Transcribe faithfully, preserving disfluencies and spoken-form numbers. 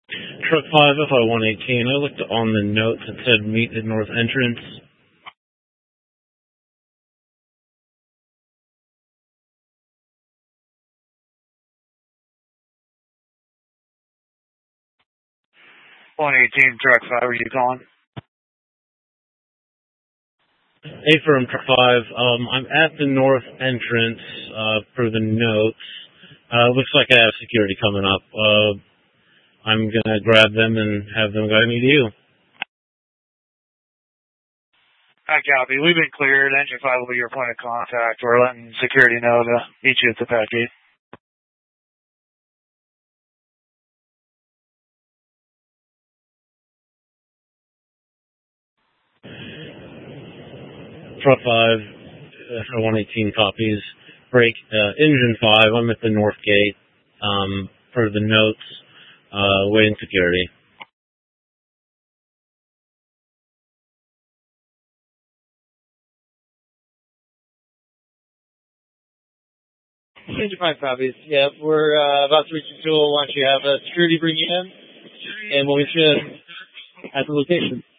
Truck five, F I one eighteen. I looked on the notes that said meet at north entrance. one eighteen, truck five, are you calling? Hey, firm truck five. Um, I'm at the north entrance, uh, per the notes. Uh, looks like I have security coming up. Uh, I'm gonna grab them and have them guide me to you. I copy. We've been cleared. Engine five will be your point of contact. We're letting security know to meet you at the pad gate. Truck five, F I one eighteen copies. Break, uh, engine five. I'm at the north gate, um, per the notes, uh, waiting security. Engine five copies. Yeah, we're uh, about to reach the fuel. Why don't you have uh, security bring you in, and we'll meet you at the location.